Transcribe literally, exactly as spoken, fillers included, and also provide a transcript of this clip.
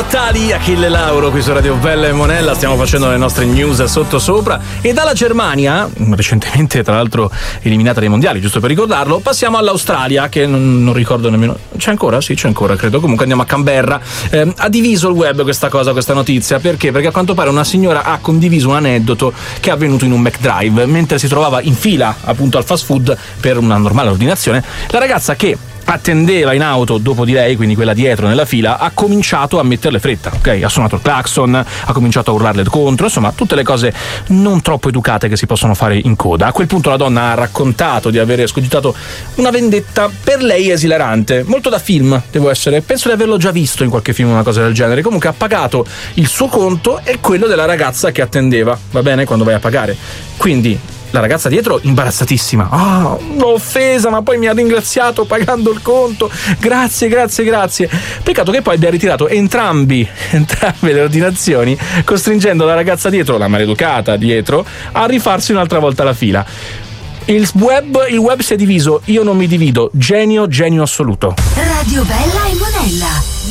Mortali, Achille Lauro qui su Radio Bella e Monella. Stiamo facendo le nostre news sotto sopra. E dalla Germania, recentemente tra l'altro eliminata dai mondiali, giusto per ricordarlo, passiamo all'Australia, che non, non ricordo nemmeno. C'è ancora? Sì, c'è ancora, credo. Comunque andiamo a Canberra. Eh, ha diviso il web questa cosa, questa notizia. Perché? Perché a quanto pare una signora ha condiviso un aneddoto che è avvenuto in un McDrive mentre si trovava in fila appunto al fast food per una normale ordinazione. La ragazza che attendeva in auto dopo di lei, quindi quella dietro nella fila, ha cominciato a metterle fretta, ok? Ha suonato il clacson, ha cominciato a urlarle contro, insomma tutte le cose non troppo educate che si possono fare in coda. A quel punto la donna ha raccontato di aver escogitato una vendetta per lei esilarante, molto da film, devo essere, penso di averlo già visto in qualche film una cosa del genere. Comunque ha pagato il suo conto e quello della ragazza che attendeva, va bene, quando vai a pagare. Quindi la ragazza dietro imbarazzatissima, ah, oh, l'ho offesa, ma poi mi ha ringraziato pagando il conto, grazie, grazie, grazie. Peccato che poi abbia ritirato entrambi entrambe le ordinazioni, costringendo la ragazza dietro, la maleducata dietro, a rifarsi un'altra volta la fila. Il web, il web si è diviso, io non mi divido, genio, genio assoluto. Radio Bella e Monella.